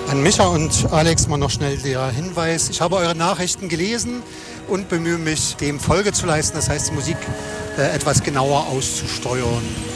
An Micha und Alex mal noch schnell der Hinweis. Ich habe eure Nachrichten gelesen und bemühe mich, dem Folge zu leisten. Das heißt, die Musik etwas genauer auszusteuern.